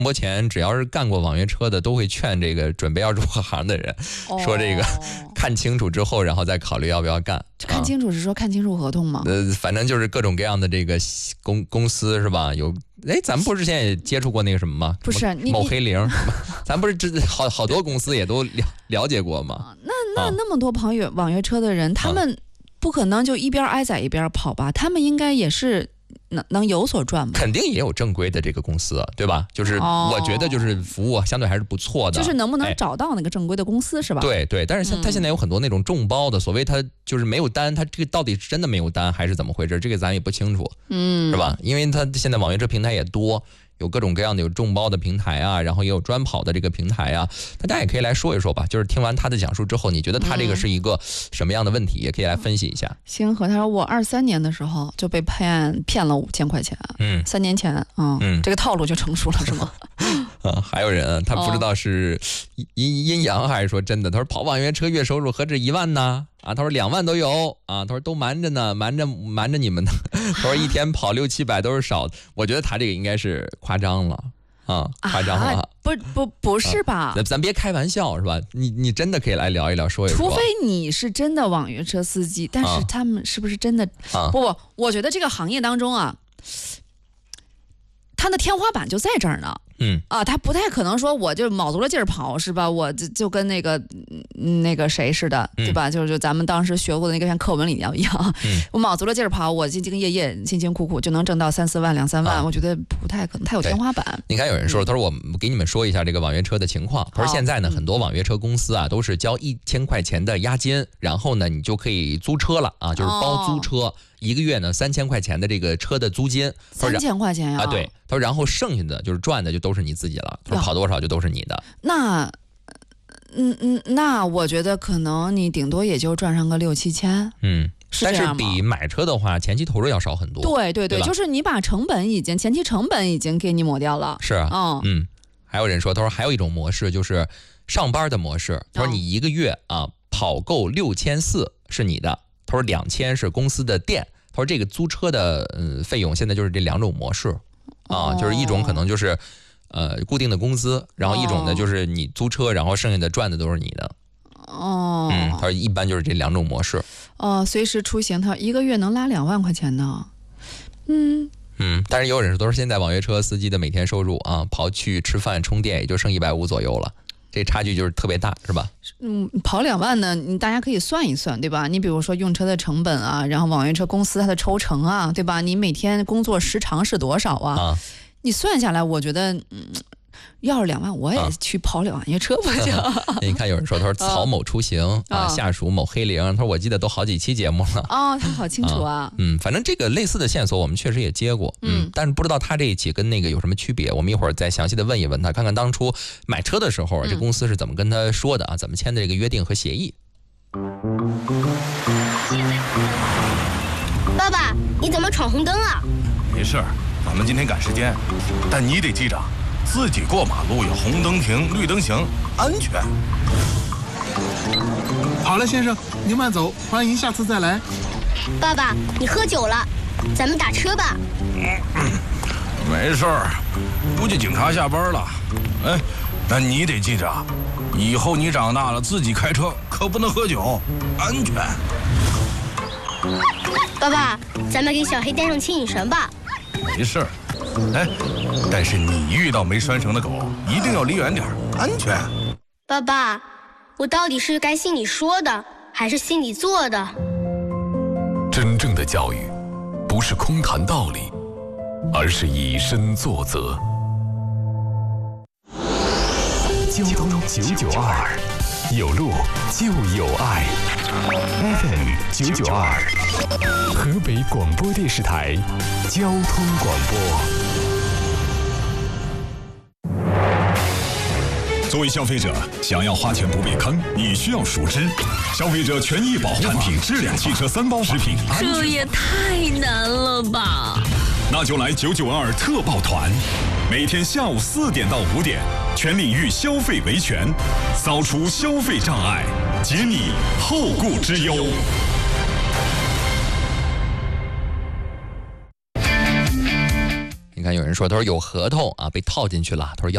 播前只要是干过网约车的，都会劝这个准备要入行的人，说这个看清楚之后，然后再考虑要不要干。 看清楚是说看清楚合同吗？ 反正就是各种各样的这个公司是吧？有咱们不是之前也接触过那个什么吗？ 不是某黑铃，咱不是好多公司也都了解过吗？ 那么多跑网约车的人，他们不可能就一边挨宰一边跑吧？他们应该也是。能有所赚吗？ 肯定也有正规的这个公司，对吧？就是我觉得就是服务相对还是不错的， 就是能不能找到那个正规的公司是吧？ 对，但是他现在有很多那种众包的，所谓他就是没有单，他这个到底是真的没有单还是怎么回事？这个咱也不清楚，是吧？因为他现在网约车平台也多。有各种各样的有众包的平台啊，然后也有专跑的这个平台啊，大家也可以来说一说吧。就是听完他的讲述之后，你觉得他这个是一个什么样的问题，也可以来分析一下。 星河他说我23年的时候就被骗了5000块钱，3年前，这个套路就成熟了是吗？ 还有人他不知道是阴阳还是说真的，他说跑网约车月收入何止1万呢？他说2万都有啊，他说都瞒着呢，瞒着你们呢。他说一天跑600-700都是少的，我觉得他这个应该是夸张了夸张了。 不是吧？ 咱别开玩笑是吧？你真的可以来聊一聊，说一说。 除非你是真的网约车司机，但是他们是不是真的？不，我觉得这个行业当中他的天花板就在这儿呢。他不太可能说我就卯足了劲儿跑是吧？我就跟那个谁似的，对吧？就咱们当时学过的那个像课文里一样，我卯足了劲儿跑，我兢兢业业、辛辛苦苦就能挣到3-4万、2-3万，我觉得不太可能，太有天花板。 你看有人说，他说我给你们说一下这个网约车的情况。他说现在呢，很多网约车公司都是交1000块钱的押金，然后呢你就可以租车了就是包租车。1个月呢3000块钱的这个车的租金 ，3000块钱呀？ 对，他说然后剩下的就是赚的就都是你自己了，他说跑多少就都是你的。 那我觉得可能你顶多也就赚上个6-7千。 但是比买车的话，前期投入要少很多。 对，就是你把前期成本已经给你抹掉了。 是还有人说，他说还有一种模式就是上班的模式。他说你1个月跑够6400是你的。他说2000是公司的店。他说这个租车的费用现在就是这2种模式就是一种可能就是固定的工资，然后一种呢就是你租车，然后剩下的赚的都是你的。他说一般就是这2种模式。 随时出行，他1个月能拉2万块钱呢。 但是也有人说，现在网约车司机的每天收入刨去吃饭充电也就剩150左右了。这差距就是特别大，是吧？ 跑2万呢，大家可以算一算，对吧？你比如说用车的成本然后网约车公司它的抽成对吧？你每天工作时长是多少你算下来，我觉得要是2万，我也去跑网约车不行。 你看有人说，他说曹某出行下属某黑铃，他说我记得都好几期节目了。 他好清楚反正这个类似的线索我们确实也接过，但是不知道他这一起跟那个有什么区别。我们一会儿再详细的问一问他，看看当初买车的时候这公司是怎么跟他说的怎么签的这个约定和协议。 爸爸，你怎么闯红灯啊？ 没事，咱们今天赶时间，但你得记着，自己过马路有红灯停，绿灯行，安全。 好了，先生，您慢走，欢迎下次再来。 爸爸，你喝酒了，咱们打车吧。 没事儿，估计警察下班了。但你得记着，以后你长大了自己开车可不能喝酒，安全。 爸爸，咱们给小黑带上牵引绳吧。 没事儿。但是你遇到没拴绳的狗，一定要离远点，安全。 爸爸，我到底是该信你说的，还是信你做的？ 真正的教育，不是空谈道理，而是以身作则。交通992，有路就有爱。FM 992，河北广播电视台交通广播。 作为消费者，想要花钱不被坑，你需要熟知消费者权益保护产品质量、汽车3包食品安全。 这也太难了吧！ 那就来992特报团，每天下午4点到5点，全领域消费维权，扫除消费障碍，解你后顾之忧。 你看有人说，他说有合同被套进去了，他说